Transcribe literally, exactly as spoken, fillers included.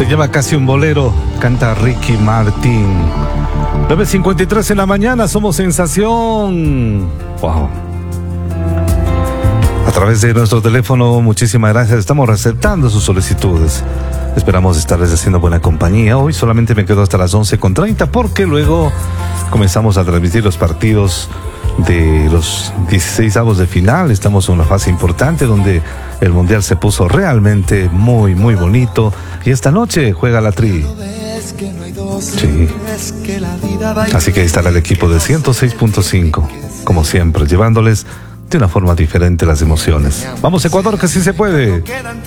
Se llama Casi un bolero, canta Ricky Martin. nueve cincuenta y tres en la mañana, somos sensación. Wow. A través de nuestro teléfono, muchísimas gracias. Estamos receptando sus solicitudes. Esperamos estarles haciendo buena compañía. Hoy solamente me quedo hasta las once con treinta porque luego comenzamos a transmitir los partidos de los dieciséis avos de final. Estamos en una fase importante donde el mundial se puso realmente muy, muy bonito. Y esta noche juega la Tri. Sí. Así que ahí estará el equipo de ciento seis punto cinco, como siempre, llevándoles de una forma diferente las emociones. Vamos, Ecuador, que sí se puede.